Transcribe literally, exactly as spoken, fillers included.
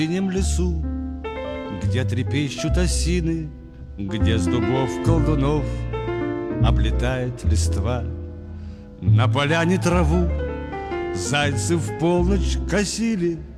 синем лесу, где трепещут осины, где с дубов колдунов облетает листва. На поляне траву зайцы в полночь косили,